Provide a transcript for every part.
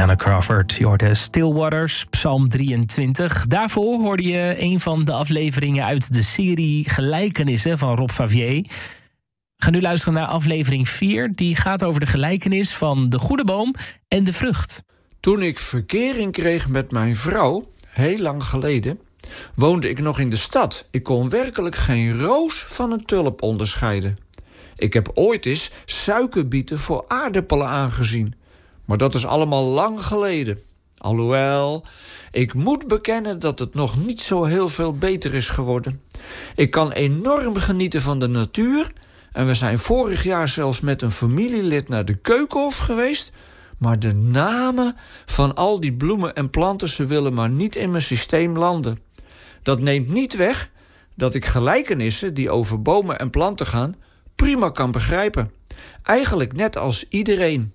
Indiana Crawford, je hoorde Still Waters, Psalm 23. Daarvoor hoorde je een van de afleveringen uit de serie Gelijkenissen van Rob Favier. We gaan nu luisteren naar aflevering 4. Die gaat over de gelijkenis van de goede boom en de vrucht. Toen ik verkering kreeg met mijn vrouw, heel lang geleden, woonde ik nog in de stad. Ik kon werkelijk geen roos van een tulp onderscheiden. Ik heb ooit eens suikerbieten voor aardappelen aangezien. Maar dat is allemaal lang geleden. Alhoewel, ik moet bekennen dat het nog niet zo heel veel beter is geworden. Ik kan enorm genieten van de natuur. En we zijn vorig jaar zelfs met een familielid naar de Keukenhof geweest. Maar de namen van al die bloemen en planten, ze willen maar niet in mijn systeem landen. Dat neemt niet weg dat ik gelijkenissen die over bomen en planten gaan prima kan begrijpen. Eigenlijk net als iedereen.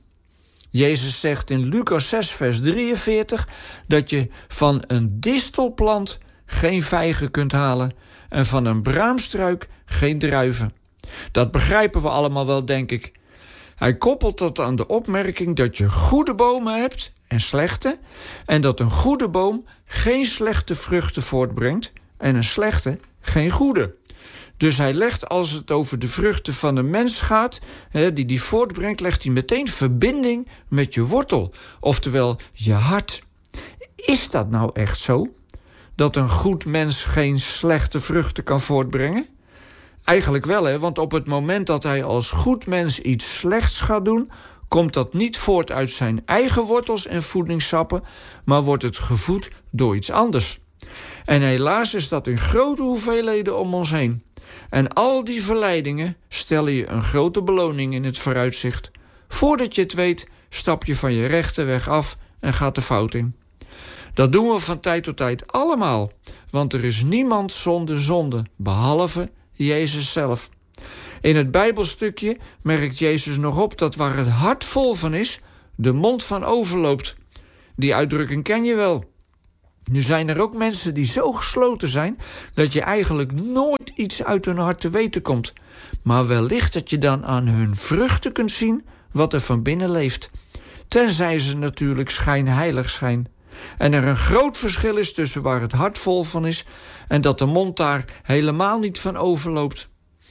Jezus zegt in Lucas 6 vers 43... dat je van een distelplant geen vijgen kunt halen en van een braamstruik geen druiven. Dat begrijpen we allemaal wel, denk ik. Hij koppelt dat aan de opmerking dat je goede bomen hebt en slechte, en dat een goede boom geen slechte vruchten voortbrengt en een slechte geen goede. Dus hij legt, als het over de vruchten van een mens gaat, die voortbrengt, legt hij meteen verbinding met je wortel, oftewel je hart. Is dat nou echt zo? Dat een goed mens geen slechte vruchten kan voortbrengen? Eigenlijk wel, hè, want op het moment dat hij als goed mens iets slechts gaat doen, komt dat niet voort uit zijn eigen wortels en voedingssappen, maar wordt het gevoed door iets anders. En helaas is dat in grote hoeveelheden om ons heen. En al die verleidingen stellen je een grote beloning in het vooruitzicht. Voordat je het weet, stap je van je rechte weg af en gaat de fout in. Dat doen we van tijd tot tijd allemaal, want er is niemand zonder zonde, behalve Jezus zelf. In het Bijbelstukje merkt Jezus nog op dat waar het hart vol van is, de mond van overloopt. Die uitdrukking ken je wel. Nu zijn er ook mensen die zo gesloten zijn dat je eigenlijk nooit iets uit hun hart te weten komt. Maar wellicht dat je dan aan hun vruchten kunt zien wat er van binnen leeft. Tenzij ze natuurlijk schijnheilig zijn. En er een groot verschil is tussen waar het hart vol van is en dat de mond daar helemaal niet van overloopt.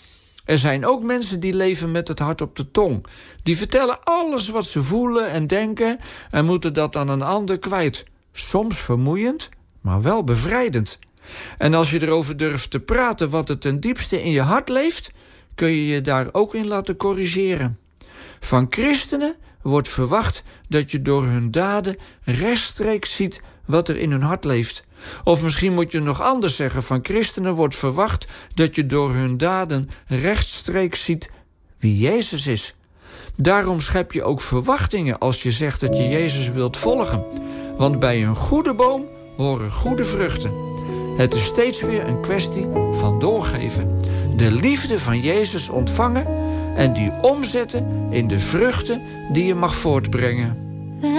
Er zijn ook mensen die leven met het hart op de tong. Die vertellen alles wat ze voelen en denken en moeten dat aan een ander kwijt. Soms vermoeiend, maar wel bevrijdend. En als je erover durft te praten wat het ten diepste in je hart leeft, kun je je daar ook in laten corrigeren. Van christenen wordt verwacht dat je door hun daden rechtstreeks ziet wat er in hun hart leeft. Of misschien moet je nog anders zeggen, van christenen wordt verwacht dat je door hun daden rechtstreeks ziet wie Jezus is. Daarom schep je ook verwachtingen als je zegt dat je Jezus wilt volgen. Want bij een goede boom horen goede vruchten. Het is steeds weer een kwestie van doorgeven. De liefde van Jezus ontvangen en die omzetten in de vruchten die je mag voortbrengen.